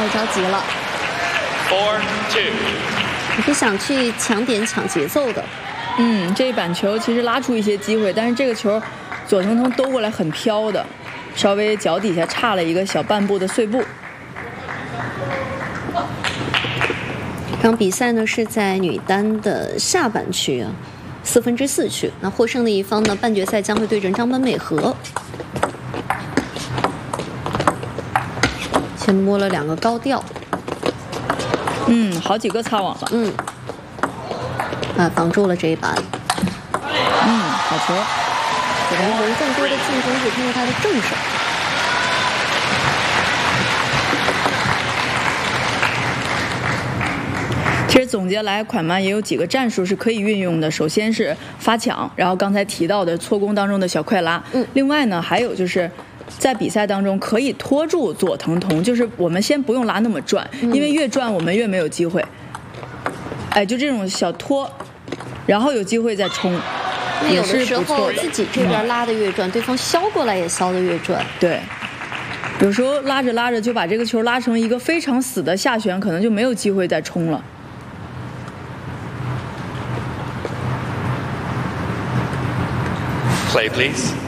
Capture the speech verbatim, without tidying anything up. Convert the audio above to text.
要着急了。 Four two。 你是想去抢点、抢节奏的。 嗯，这一板球其实拉出一些机会，但是这个球左腾腾兜过来很飘的，稍微脚底下差了一个小半步的碎步。 这场比赛呢是在女单的下半区啊，四分之四区。那获胜的一方呢，半决赛将会对阵张本美和。先摸了两个高吊。 嗯，好几个擦网了。 嗯，啊，防住了这一板。 嗯，好球。 左腾腾更多的进攻是通过他的正手。 其实总结来，款曼也有几个战术是可以运用的。首先是发抢，然后刚才提到的错攻当中的小快拉。 嗯， 另外呢，还有就是在比赛当中可以拖住左腾腾，就是我们先不用拉那么转， 嗯、 因为越转我们越没有机会。哎，就这种小拖，然后有机会再冲， 那有的时候也是自己这边拉的越转，嗯、对方削过来也削的越转。 对。有时候拉着拉着就把这个球拉成一个非常死的下旋，可能就没有机会再冲了。 Play, please.